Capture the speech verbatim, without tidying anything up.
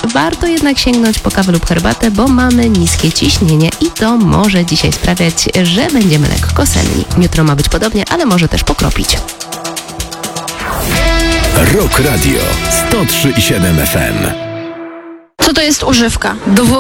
warto jednak sięgnąć po kawę lub herbatę, bo mamy niskie ciśnienie i to może dzisiaj sprawiać, że będziemy lekko senni. Jutro ma być podobnie, ale może też pokropić. Rock Radio sto trzy i siedem F M. Co to jest używka? Do,